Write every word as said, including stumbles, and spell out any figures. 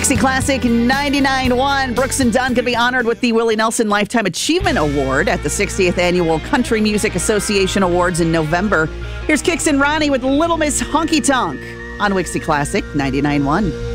Wixie Classic ninety-nine point one. Brooks and Dunn could be honored with the Willie Nelson Lifetime Achievement Award at the sixtieth Annual Country Music Association Awards in November. Here's Kix and Ronnie with Little Miss Honky Tonk on Wixie Classic ninety-nine point one.